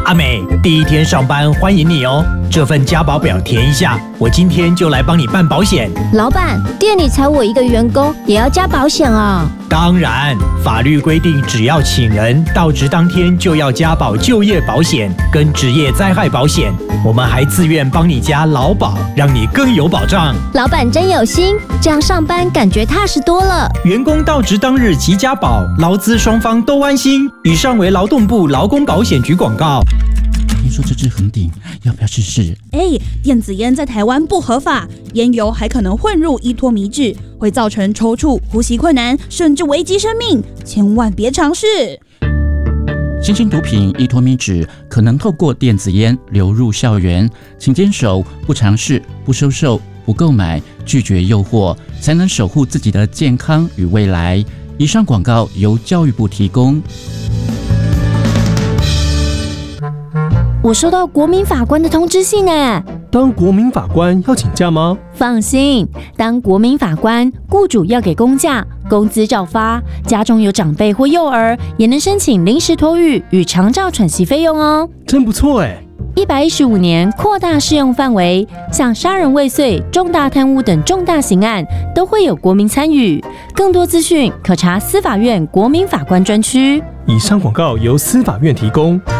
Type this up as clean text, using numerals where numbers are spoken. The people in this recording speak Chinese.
阿美，第一天上班欢迎你哦。这份加保表填一下，我今天就来帮你办保险。 老板，店里才我一个员工，也要加保险啊？ 当然，法律规定，只要请人到职当天就要加保就业保险跟职业灾害保险。我们还自愿帮你加劳保，让你更有保障。 老板真有心，这样上班感觉踏实多了。 员工到职当日即加保，劳资双方都安心。以上为劳动部劳工保险局广告。 听说这支很顶，要不要试试？ 电子烟在台湾不合法，烟油还可能混入依托米酯，会造成抽搐、呼吸困难，甚至危及生命，千万别尝试。 新型毒品依托米酯可能透过电子烟流入校园，请坚守不尝试、不收受、不购买、拒绝诱惑，才能守护自己的健康与未来。以上广告由教育部提供。 我收到国民法官的通知信耶。 当国民法官要请假吗？ 放心，当国民法官，雇主要给公假，工资照发，家中有长辈或幼儿，也能申请临时托育与长照喘息费用哦。 真不错哎 ！115年扩大适用范围，像杀人未遂、重大贪污等重大刑案都会有国民参与。更多资讯可查司法院国民法官专区。 以上广告由司法院提供。